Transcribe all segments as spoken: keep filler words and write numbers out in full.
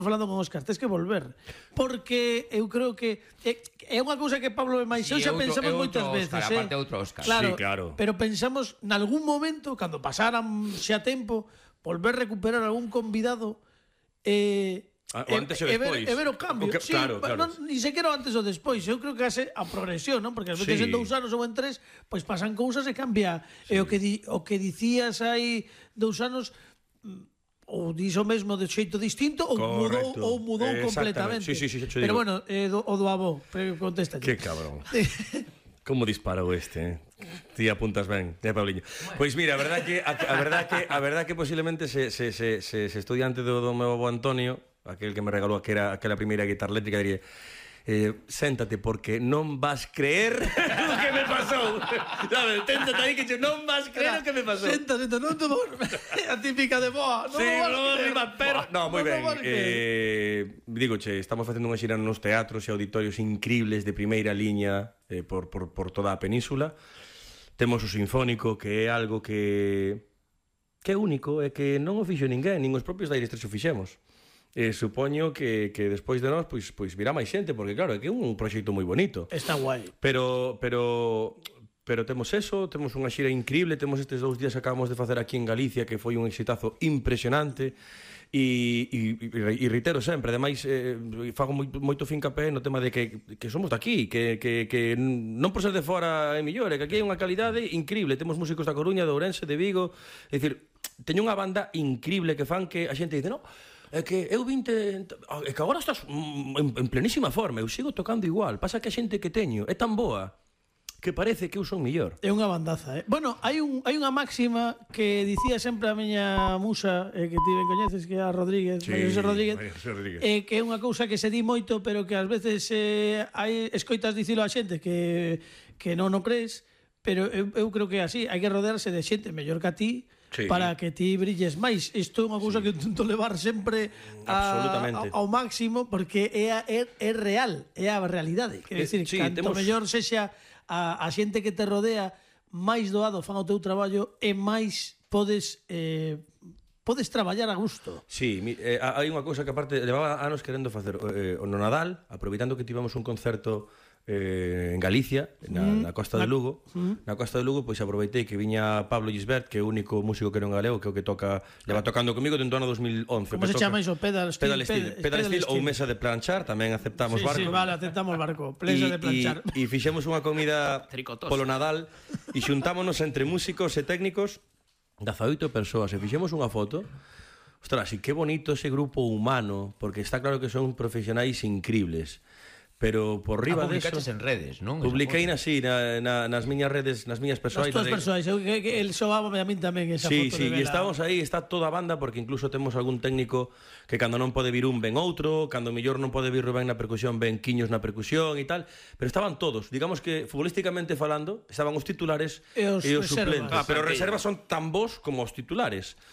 falando con Óscar, tens que volver. Porque eu creo que é, é unha cousa que Pablo e máis eu xa pensamos moitas veces, Óscar, eh? aparte outro Óscar. Claro, Sí, claro. pero pensamos nalgún momento, cando pasaran xa tempo, volver a recuperar algún convidado eh Ah, o antes e e ver, despois. e ver o cambio. O que- Sí, claro, claro. Non, ni sequera o antes ou despois. Eu creo que hace a progresión, non? Porque ás veces Sí. en dous anos ou en tres, pois pasan cousas e cambia. Sí. E o que di, o que dicías hai dous anos mm, ou dixo mesmo de xeito distinto ou mudou Correcto. ou mudou Exactamente. completamente. Sí, sí, sí, xa te pero digo. bueno, eh, do, o do avó, contesta. Que cabrón. Como disparou este, eh? Ti apuntas ben, eh, Pauliño. Pois mira, a verdad que a, a verdad que a verdad que posiblemente se se se se, se estudiante do, do meu avó Antonio, aquel que me regalou aquela aquela primeira guitarra eléctrica, diría eh, séntate porque non vas creer o que me pasou. Sabes, téntate aí que yo non vas creer o que me pasou. Senta, senta, non te vou... A típica de boa. Non Sí, me vas no, creer. arriba, pero... No, moi Non me ben. vas creer. Eh, digo, che, estamos facendo unha xira nos teatros e auditorios increíbles de primeira liña eh, por, por, por toda a península. Temos o Sinfónico, que é algo que que é único, é que non o fixo ninguén, nin os propios da Aires tres o fixemos. E supoño que, que despois de nós pois, pois virá máis xente, porque claro, é que é un proxecto moi bonito. Está guai. Pero, pero, pero temos eso, temos unha xira increíble, temos estes dous días que acabamos de facer aquí en Galicia, que foi un exitazo impresionante, e, e, e reitero sempre, ademais, eh, fago moito, moito fincapé no tema de que, que somos daqui, que, que, que non por ser de fora é mellor, é que aquí hai unha calidade increíble, temos músicos da Coruña, de Ourense, de Vigo, é dicir, teño unha banda increíble que fan que a xente dice, no, é que eu vinte, é que agora estás en, en plenísima forma, eu sigo tocando igual, pasa que a xente que teño é tan boa que parece que eu son mellor. É unha bandaza, eh? Bueno, hai un hai unha máxima que dicía sempre a miña musa, eh, que ti ben coñeces, que é a Rodríguez, Sí, María José Rodríguez, María José Rodríguez. eh, que é unha cousa que se di moito, pero que ás veces eh, hai escoitas dicilo a xente que, que non o crees, pero eu, eu creo que é así, hai que rodearse de xente mellor que a ti, Sí. para que ti brilles máis. Isto é unha cousa sí. que intento levar sempre a, a, ao máximo, porque é, a, é, é real, é a realidade. Quer decir, sí, canto temos... mellor sexa a, a xente que te rodea máis doado fan o teu traballo e máis podes eh, podes traballar a gusto. Sí, mi, eh, hai unha cousa que aparte levaba anos querendo facer eh, no Nadal, aproveitando que tivemos un concerto eh, en Galicia, na, mm, na Costa na, de Lugo, mm. na Costa de Lugo, pois aproveitei que viña Pablo Gisbert, que é o único músico que non galego, que é o que toca, leva tocando comigo dentro do ano dos mil once. Como se chama iso? Pedal Steel? Pedal Steel, pedal, pedal steel, steel ou mesa de planchar, tamén aceptamos sí, barco. Sí, vale, aceptamos barco, mesa de planchar. E fixemos unha comida polo Nadal e xuntámonos entre músicos e técnicos, dezaoito persoas, e fixemos unha foto. Ostras, e que bonito ese grupo humano, porque está claro que son profesionais increíbles. Pero por riba de eso... publicaches en redes, non? Publiquei así, na, na, nas miñas redes, nas miñas persoais. Nas túas persoais, eu, que, que el xoábame a min tamén esa sí, foto. Sí, sí, e estamos aí, está toda a banda, porque incluso temos algún técnico que cando non pode vir un ven outro, cando mellor non pode vir Rubén na percusión, ven Quiños na percusión e tal, pero estaban todos, digamos que futbolísticamente falando, estaban os titulares e os, e os reservas. suplentes, ah, pero as reservas son tan bons como os titulares.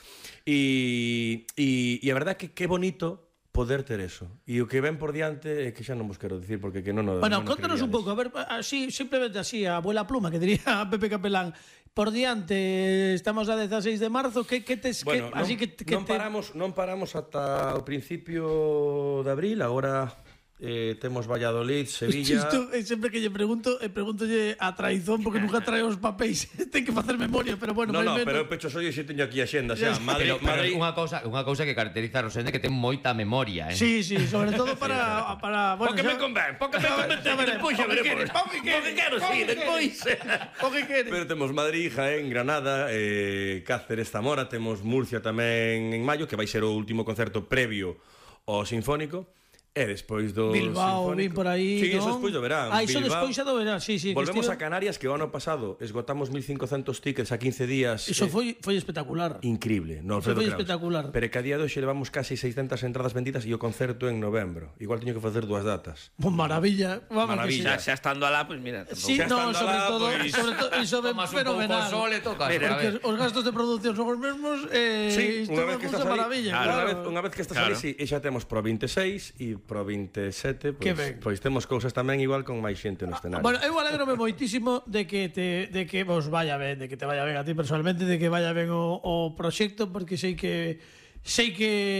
E, e, e a verdade que que bonito poder ter eso. E o que ven por diante é que xa non vos quero dicir, porque que non o Bueno, non contanos un pouco, a ver, así, simplemente así, a abuela pluma, que diría Pepe Capelán, por diante, estamos a dezaseis de marzo, que, que tes... Bueno, que, non, así que, que non, te... paramos, non paramos ata o principio de abril, agora... Eh, temos Valladolid, Sevilla... Isto, é sempre que lle pregunto, e pregúntolle a traizón, porque nunca trae os papéis, ten que facer memoria, pero bueno, no, no, menos... pero eu pecho soy e xe teño aquí a xenda, xa, Madrid, pero, pero Madrid... unha cousa, unha cousa que caracteriza a Rosende que ten moita memoria, eh? Sí, sí, sobre todo para... para bueno, porque xa... me convén, porque me convén, despois xa veremos. Porque quero, sí, despois. Porque quere. Pero temos Madrid, Jaén, Granada, eh, Cáceres, Zamora, temos Murcia tamén en maio, que vai ser o último concerto previo ao Sinfónico. E despois do Bilbao, Sinfónico... vin por aí, sí, non? eso despois do verán. Ah, iso Bilbao. despois xa do verán, sí, sí. Volvemos estive... a Canarias, que o ano pasado esgotamos mil cincocentos tickets a quince días. Iso eh, foi, foi espectacular. Increíble, no Alfredo foi Kraus. espectacular. Pero que a día de hoxe levamos casi seiscentas entradas vendidas e o concerto en novembro. Igual teño que facer dúas datas. Pues maravilla. Vamos Maravilla. Que Xa, xa estando alá, pois mira, sí, tampouco. no, sobre alá, todo, pois, sobre todo, iso ben Tomas un fenomenal. pouco sol e tocas. Mira, Porque a ver. os gastos de producción son os mesmos, eh, Sí, isto unha me vez que gusta estás ali, maravilla, claro. claro. Unha vez, unha vez que estás Claro. ali, sí, e xa temos pro veintiséis e pro veintisiete, Que pois, ben. pois temos cousas tamén igual con máis xente no escenario. Bueno, eu alegrome moitísimo de que te de que vos vaya ben, de que te vaya ben a ti personalmente, de que vaya ben o, o proxecto, porque sei que sei que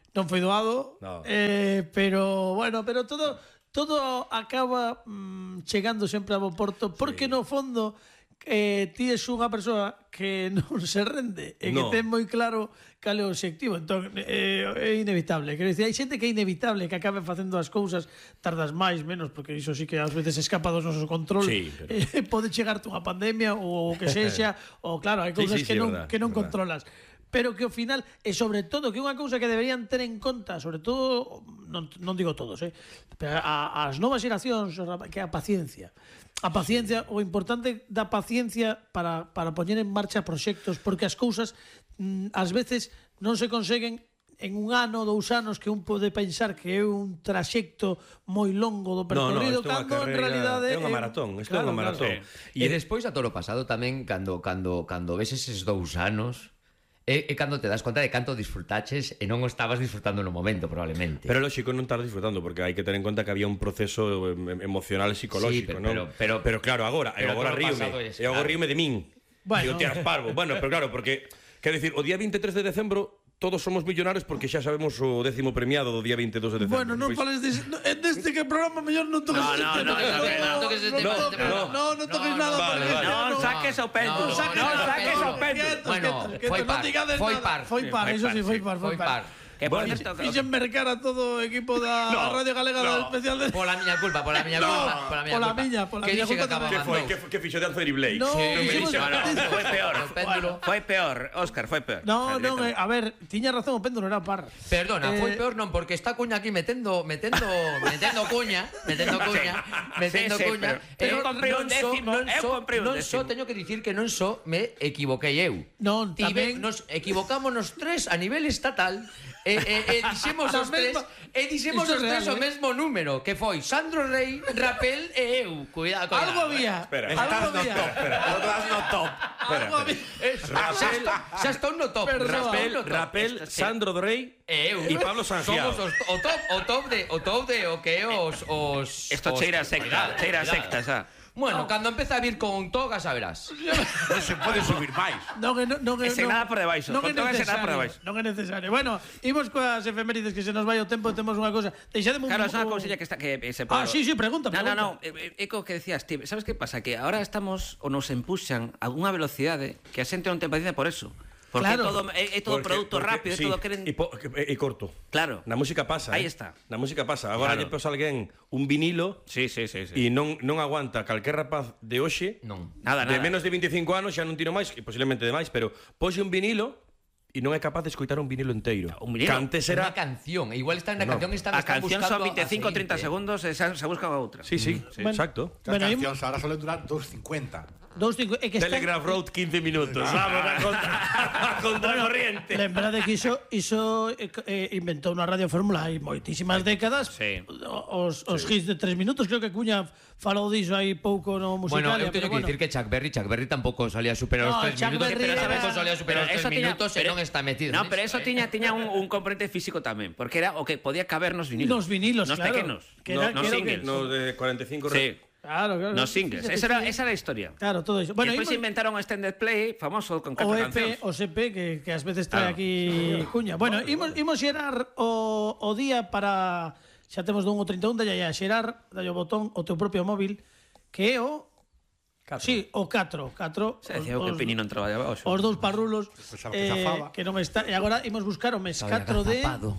non foi doado, No. eh, pero, bueno, pero todo todo acaba mm, chegando sempre a bo porto, porque sí. no fondo eh, ti es unha persoa que non se rende e que No. ten moi claro cal é o obxectivo. Entón, eh, é inevitable. Quero dicir, hai xente que é inevitable que acabe facendo as cousas, tardas máis, menos, porque iso sí que ás veces escapa dos nosos control. Sí, pero... eh, pode chegarte unha pandemia ou o que sexa, ou claro, hai cousas sí, sí, que, sí, non, verdad, que non verdad. controlas. Pero que ao final, e sobre todo, que unha cousa que deberían ter en conta, sobre todo, non, non digo todos, eh, pero a, as novas xeracións, que é a paciencia. A paciencia, o importante da paciencia para, para poñer en marcha proxectos, porque as cousas mm, ás veces non se conseguen en un ano, dous anos, que un pode pensar que é un traxecto moi longo do percorrido, no, no, cando en realidade é unha maratón, isto é unha maratón. Claro. E despois a todo o pasado tamén, cando cando cando ves eses dous anos, é, é cando te das conta de canto disfrutaches e non o estabas disfrutando no momento, probablemente. Pero lógico non estar disfrutando, porque hai que ter en conta que había un proceso em, emocional e psicolóxico, Sí, pero- non? pero- pero- pero claro, agora, pero eu agora todo o ríome, pasado es- eu agora claro. ríome de min. Bueno. Digo, tías parvo. Bueno, pero claro, porque quero dicir, o día veintitrés de decembro todos somos millonarios porque xa sabemos o décimo premiado do día veintidós de decembro. Bueno, non Pois- fales de, no, deste que programa mellor non toques No, este no, tema. no, no, no toques este no, tema. no, No, no, non toques no, nada vale, porque vale. ya Non saques o péndulo. No, saques Non o saques o péndulo. péndulo. Quietos, Bueno, quietos, quietos, foi non par, digades foi nada. par. Foi par, Foi eso par, sí, foi sí, par, foi foi par. par. Que por Bueno, certo, Fixen mercar a todo o equipo da No, Radio Galega no. do especial de... Pola miña culpa, pola miña No, culpa, pola miña pola culpa. miña, pola que miña dixe que culpa acababa Que foi? mandou. Que, que fixo de Anthony Blake? No, Sí, me fixemos- dixo, No, no, foi peor. O péndulo. Foi peor, Óscar, foi peor. No, O sea, non, eh, a ver, tiña razón, o péndulo era par. Perdona, Eh, foi peor non porque está Cuña aquí metendo metendo metendo cuña, metendo cuña, metendo sí, cuña. pero- Eh, eu comprei un non só- décimo, non eu só- comprei un non décimo. só teño que dicir que non só me equivoquei eu. Non, Tive, tamén- nos equivocámonos tres a nivel estatal e, e, e dixemos Na os tres mesma- e dixemos Isto os é tres real, o eh? mesmo número, que foi Sandro Rey, Rapel e eu. Cuidado, cuidado. Algo había, Espera, algo había. Estás no top. Algo había. Eso, xa, estou, xa estou no top. Perdón. Rapel, Rapel, no top. Rapel, Esto, sí. Sandro Drey E eu. e Pablo Sangiao. Somos os, o top, o top de o top de o que é os os Esto os- cheira a secta, Cuidado, cheira a cuidado. secta, xa. Bueno, cando empeza a vir con togas, a verás. Non se pode subir máis. Non é, non é, Ese non- nada por debaixo, Non con é todo ese nada por necesario, debaixo. non é necesario. Bueno, imos coas efemérides que se nos vai o tempo, temos unha cousa. Deixademe un Claro, é unha o- cousilla que está que se Ah, sí, sí, pregunta, No, no, no, pregunta. é co que decías, ti, sabes que pasa? Que ahora estamos ou nos empuxan a unha velocidade que a xente non ten paciencia por eso. Porque Claro. é todo é, é todo Porque- produto porque- rápido, é sí, todo queren e, po, e, e corto. Claro. Na música pasa. Aí eh. está. Na música pasa. Agora Claro. lle pos alguén un vinilo Sí, sí, sí, sí. e non non aguanta calquer rapaz de hoxe. Non. Nada, De nada. menos de veinticinco anos xa non tiro máis, e posiblemente de máis, pero pose un vinilo e non é capaz de escoitar un vinilo inteiro. Un vinilo? Que antes Era era... unha canción, igual está na No. canción están A están canción buscando son a veinticinco seguinte. treinta segundos e xa se busca outra. Sí, sí, Bueno. exacto. Que as Bueno, im- cancións ahora suelen durar dos cincuenta. Dos cinco, é que está... Telegraph Road quince minutos. Vamos a contra, a contracorriente. Lembrade que iso, iso eh, eh, inventou na Radio Fórmula hai moitísimas décadas. Sí. Os, os hits de tres minutos, creo que Cuña falou diso aí pouco no Bueno, musical. eu teño que dicir que Chuck Berry, Chuck Berry tampouco solía superar No, os tres Chuck minutos, Berry pero era- tampouco solía superar os Pero tres eso tiña- minutos e pero- non está metido. No, niso, pero eso eh. tiña tiña un, un componente físico tamén, porque era o que podía caber nos vinilos. Nos vinilos, nos claro. pequenos. Que era- nos que era o singles. que- No de cuarenta y cinco Sí. Claro, claro. Nos singles. Fíjate, Esa era, sí. esa era a historia. Claro, todo iso. Bueno, Bueno, despois imos- inventaron o extended play famoso con o catro E P, cancións. o S P que, que ás veces trae Claro. aquí Cuña. Bueno, imos, imos xerar o, o día para... Xa temos do un ao trinta e un, dalle a xerar, dalle o botón, o teu propio móvil, que é o... Catro. Sí, o catro. catro Se decía que o Pinino non traballaba hoxe. Os dous parrulos Pensaba que xafaba. que non está. E agora imos buscar o mes Estaba catro de... agazapado.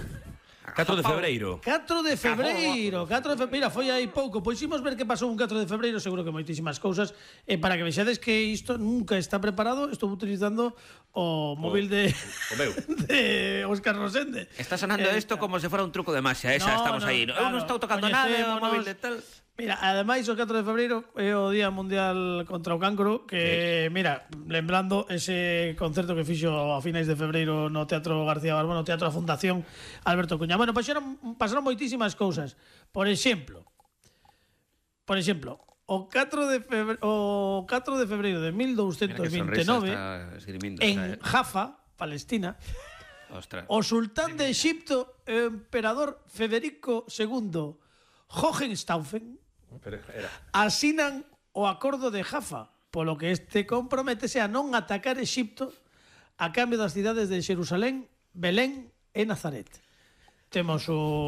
catro de febreiro. catro de febreiro, catro de febreiro, foi aí pouco. Pois imos ver que pasou un catro de febreiro, seguro que moitísimas cousas. E para que vexades que isto nunca está preparado, estou utilizando o móvil de o meu. de Óscar Rosende. Está sonando Eh, isto como se fora un truco de magia, esa no, estamos no, aí. Eu claro, non estou tocando nada, é un coñecémonos. móvil de tal. Mira, ademais o catro de febreiro é o Día Mundial contra o Cancro, que, mira, lembrando ese concerto que fixo a finais de febreiro no Teatro García Barbón, no Teatro da Fundación Alberto Cuña. Bueno, pasaron, pasaron moitísimas cousas. Por exemplo, por exemplo, o catro de febreiro, o catro de febreiro de mil douscentos vinte e nove, en Jaffa, Palestina, Ostras. o sultán de Egipto, o emperador Federico segundo Hohenstaufen, Pero era. asinan o acordo de Jaffa, polo que este comprométese a non atacar Exipto a cambio das cidades de Xerusalén, Belén e Nazaret. Temos o